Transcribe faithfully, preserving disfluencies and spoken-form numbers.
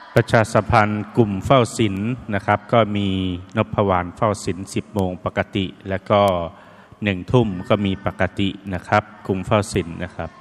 ประชาสัมพันธ์กลุ่มเฝ้าศีลนะครับก็มีนพวรรณเฝ้าศีลสิบโมงปกติแล้วก็หนึ่งทุ่มก็มีปกตินะครับกลุ่มเฝ้าศีลนะครับ